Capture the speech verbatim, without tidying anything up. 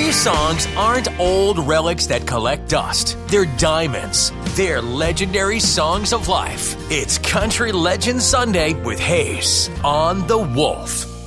These songs aren't old relics that collect dust. They're diamonds. They're legendary songs of life. It's Country Legend Sunday with Hayes on The Wolf.